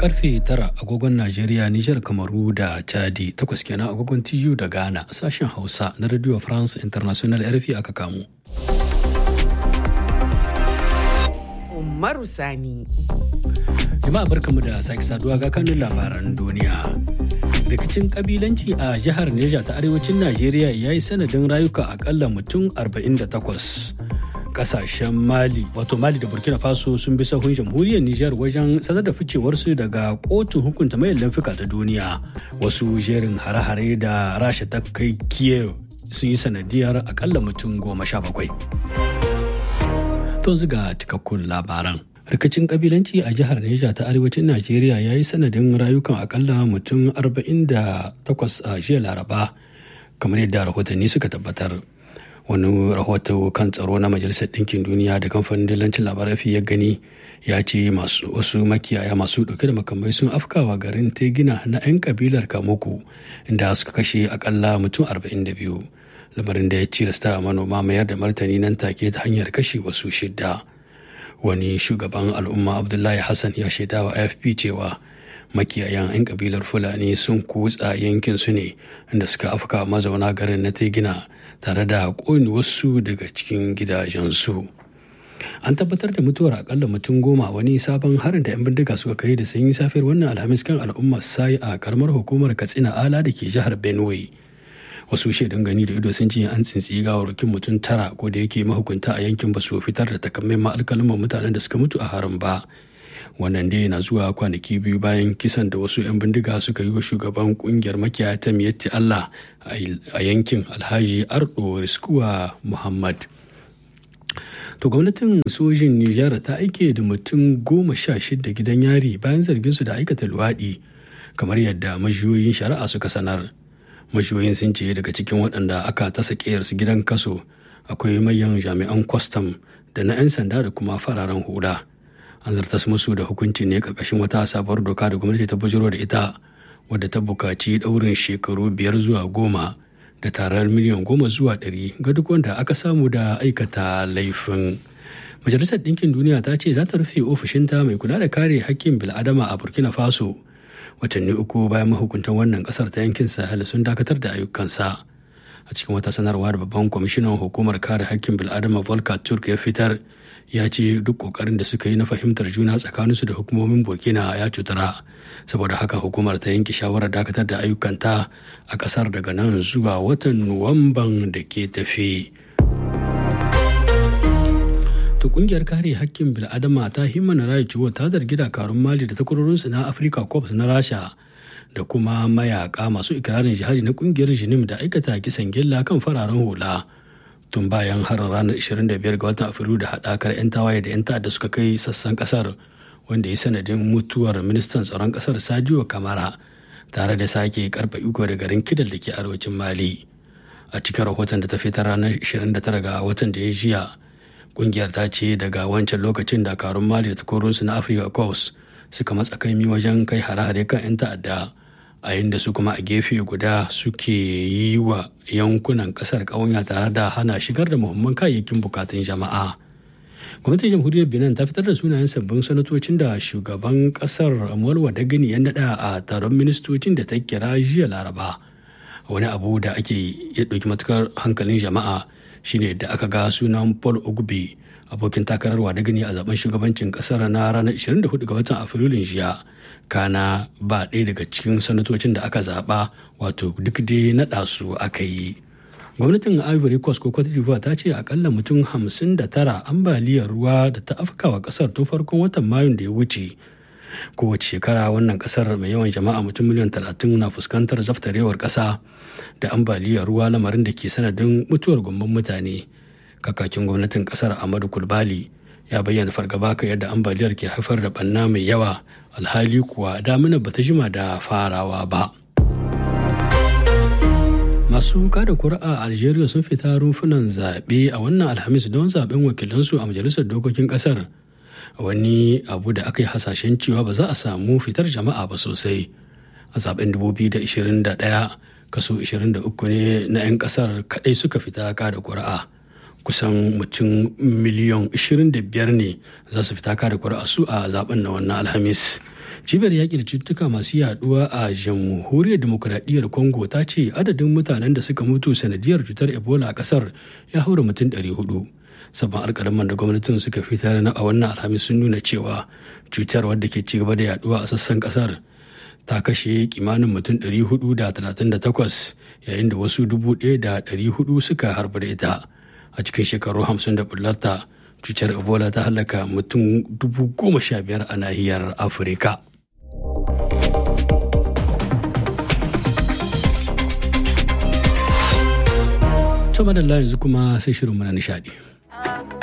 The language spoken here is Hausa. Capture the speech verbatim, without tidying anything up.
karfe tara agogon Najeriya, Nijar, Kamaru da Chadi, takwas kenan agogon T U da Ghana, sashen Hausa na Radio France International R F I aka kamo. Umaru Sani. Jama'a barkamu da sake saduwa ga kanun labaran duniya. Rikicin kabilanci a jihar Neja ta arewacin Najeriya ya yi sanadin rayuka akalla mutum arba'in da takwas. Kasashen Mali, wato Mali da Burkina Faso sun bi sahun jamhuriyar Nijar wajen sanar da ficewarsu daga kotun hukunta mai laifuka ta duniya. Wasu jerin hare-hare da Rasha ta kai Kiev sun yi sanadiyar akalla mutum goma sha bakwai. To ziga cikakkun labaran. Rikicin kabilanci a jihar Neja ta arewacin Najeriya ya yi sanadin rayukan akalla mutum arba'in da takwas a jiya Laraba, kamar yadda rahotanni suka tabbatar. Wani rahoto kan tsaro na Majalisar Ɗinkin Duniya da kamfanin dillancin labarai ya gani ya ce masu wasu makiyaya masu ɗauke da makamai sun afkawa garin Tegina na 'yan kabilar Kamuku, inda suka kashe akalla mutum arba'in da biyu. Lamarin da ya cilasta manoma mayar da martani nan take ta hanyar kashe wasu shidda. Wani shugaban al'umma Abdullahi Hassan ya shaida wa A F P cewa makiyayan 'yan kabilar Fulani sun kutsa yankin su ne inda suka afka mazauna garin na Tegina tare da ƙone wasu daga cikin gidajensu. An tabbatar da mutuwar akalla mutum goma wani sabon harin da 'yan bindiga suka kai da sanyi safiyar wannan Alhamis kan al'ummar Sai a karamar hukumar Katsina Ala da ke jihar Benue. Wasu shaidun gani da ido sun ce an tsintsi gawarwakin mutum tara, ko da yake mahukunta a yankin ba su fitar da takamaiman alkalman mutanen da suka mutu a harin ba. Wannan dai na zuwa kwanaki biyu bayan kisan da wasu 'yan bindiga suka yi wa shugaban kungiyar makiyaya ta Miyatti Allah a yankin Alhaji Ardo Riskuwa Muhammad. To gwamnatin sojin Nijar ta aike da mutum goma sha shida gidan yari bayan zargin su da aikata luwaɗi, kamar yadda majiyoyin shari'a suka sanar. Majiyoyin sun ce daga cikin waɗanda aka tasa ƙeyarsu gidan kaso akwai manyan jami'an kwastam da na 'yan sanda da kuma fararen hula. An zartas musu da hukunci ne karkashin wata sabuwar doka da gwamnati ta bujiro da ita, wadda ta bukaci ɗaurin shekaru biyar zuwa goma da tarar miliyan goma zuwa ɗari ga duk wanda aka samu da aikata laifin. Majalisar Ɗinkin Duniya ta ce za ta rufe ofishinta mai kula da kare hakkin bil'adama a Burkina Faso watanni uku bayan mahukuntan wannan ƙasar ta yankin Sahel sun dakatar da ayyukansa. A cikin wata sanarwa da babban kwamishinan hukumar kare hakkin bil'adama Volker Turk ya fitar, ya ce duk kokarin da suka yi na fahimtar juna tsakaninsu da hukumomin Burkina ya cutara, saboda haka hukumar ta yanke shawarar dakatar da ayyukanta a kasar daga nan zuwa watan Nuwamban da ke tafi. To kungiyar kare hakkin bil'adama ta Human Rights Watch ta zargi dakarun Mali da takwarorinsu na Africa Corps na Rasha da kuma mayaka masu ikirarin jihadi na kungiyar Jinim da aikata kisan gilla kan fararen hula tun bayan harin ranar ishirin da biyar ga watan Afrilu da haɗakar 'yan tawaye da 'yan ta'adda suka kai sassan ƙasar, wanda ya sanadin mutuwar ministan tsaron ƙasar Sadio Kamara tare da sake karfa iko da garin Kidal da ke arewacin Mali. A cikin rahoton da ta fitar ranar ishirin da tara ga watan da ya jiya, ƙungiyar ta ce daga wancan lokacin dakarun Mali da takwarorinsu na Africa Corps suka matsa kaimi wajen kai hare-hare kan 'yan ta'adda, a yadda su kuma a gefe guda suke yi wa yankunan kasar ƙawanya tare da hana shigar da muhimman kayayyakin bukatun jama'a. Gwamnatin jamhuriyar Benin ta fitar da sunayen sabbin sanatocin da shugaban kasar Amuwar Wadagani ya naɗa a taron ministocin da ta kira jiya Laraba. Wani abu da ake ya ɗauki matukar hankalin jama'a shine da aka ga sunan Paul Ogbe, abokin takarar Wadagani a zaben shugabancin kasar na ranar ishirin da hudu ga watan Afrilun jiya. Kana ba ɗaya daga cikin sanatocin da aka zaɓa, wato duk dai naɗa su aka yi. Gwamnatin Ivory Coast ko Cote d'Ivoire ta ce akalla mutum hamsin da tara ambaliyar ruwa da ta afkawa ƙasar tun farkon watan Mayun da ya wuce. Kowace shekara wannan ƙasar mai yawan jama'a mutum miliyan talatin na fuskantar zaftarewar ƙasa da ambaliyar ruwa, lamarin da ke sanadin mutuwar gomman mutane. Kakakin gwamnatin ƙasar Amadu Kulbali ya bayyana fargaba kan yadda ambaliyar ke haifar da ɓanna mai yawa, alhali kuwa damina bata jima da farawa ba. Masu kada kuri'a a Algeria sun fita rumfunan zaɓe a wannan Alhamis don zaɓen wakilansu a majalisar dokokin ƙasar, wani abu da aka yi hasashen cewa ba za a samu fitar jama'a ba sosai. A zaɓen dubu biyu da ishirin da ɗaya, kaso ishirin da uku ne na 'yan ƙasar kaɗai suka fita kada kuri'a. Kusan mutum miliyan ishirin da biyar ne za su fita kada kuri'a su a zaɓen na wannan Alhamis. cibiyar yaƙi da cututtuka masu yaduwa a jamhuriyar demokuraɗiyyar congo ta ce adadin mutanen da suka mutu sanadiyar cutar ebola a ƙasar ya haura mutum ɗari hudu. Sabon alƙalaman da gwamnatin suka fitar na a wannan alhamis sun nuna cewa cutar wadda ke ci gaba da yaduwa a sassan ƙasar ta kashe kimanin mutum ɗari hudu da talatin da takwas yayin da wasu dubu ɗaya da ɗari hudu suka harba da ita. A cikin shekaru hamsin da bullarta cutar ebola ta halaka mutum dubu goma sha biyar a nahiyar afirka. To madalla yanzu kuma sai shirin mana nishadi.